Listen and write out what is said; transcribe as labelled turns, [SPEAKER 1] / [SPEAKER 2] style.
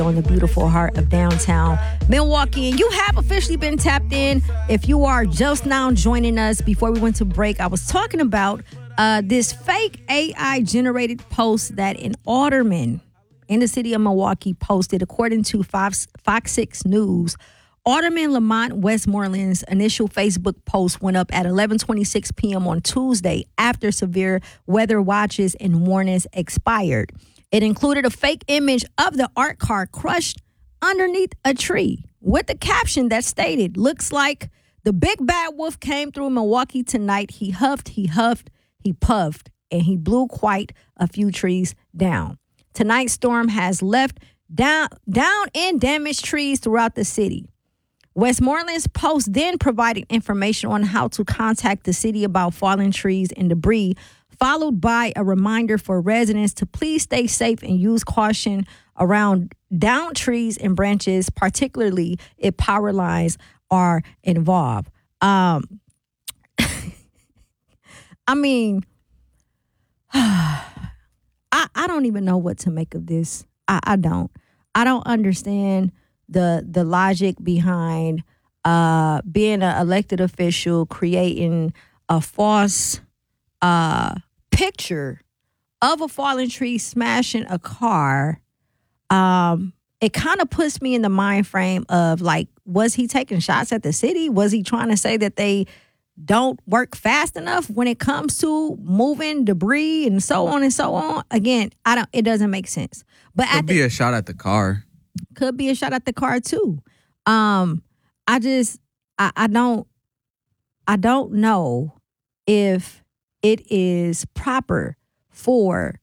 [SPEAKER 1] on the beautiful heart of downtown Milwaukee. And you have officially been tapped in. If you are just now joining us, before we went to break, I was talking about this fake AI generated post that an alderman in the city of Milwaukee posted. According to Fox 6 News, Alderman Lamont Westmoreland's initial Facebook post went up at 11:26 p.m. on Tuesday after severe weather watches and warnings expired. It included a fake image of the art car crushed underneath a tree with the caption that stated, "Looks like the big bad wolf came through Milwaukee tonight. He huffed, he puffed, and he blew quite a few trees down." Tonight's storm has left down and damaged trees throughout the city. Westmoreland's post then provided information on how to contact the city about fallen trees and debris, followed by a reminder for residents to please stay safe and use caution around downed trees and branches, particularly if power lines are involved. I mean, I don't even know what to make of this. I don't understand the logic behind being an elected official creating a false picture of a fallen tree smashing a car. It kind of puts me in the mind frame of, like, was he taking shots at the city? Was he trying to say that they don't work fast enough when it comes to moving debris and so on and so on? Again, it doesn't make sense. But
[SPEAKER 2] could be a shot at the car.
[SPEAKER 1] Could be a shot at the car too. I don't know if it is proper for